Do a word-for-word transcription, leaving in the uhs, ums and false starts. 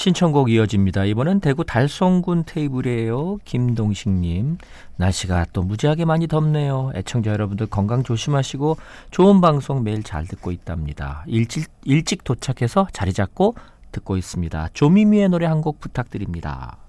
신청곡 이어집니다. 이번엔 대구 달성군 테이블이에요. 김동식님. 날씨가 또 무지하게 많이 덥네요. 애청자 여러분들 건강 조심하시고 좋은 방송 매일 잘 듣고 있답니다. 일찍, 일찍 도착해서 자리 잡고 듣고 있습니다. 조미미의 노래 한 곡 부탁드립니다.